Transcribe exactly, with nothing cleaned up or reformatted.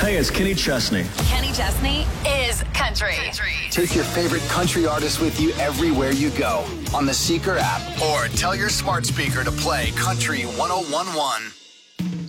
Hey, it's Kenny Chesney. Kenny Chesney is country. Take your favorite country artist with you everywhere you go on the Seeker app or tell your smart speaker to play Country one oh one one.